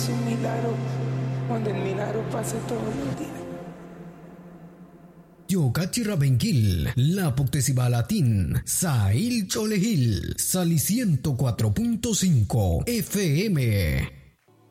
es un milagro, donde el milagro pasa todos los días. Yokachira Benquil, La Puctecibalatín, Sail Cholehil, Sali 104.5 FM.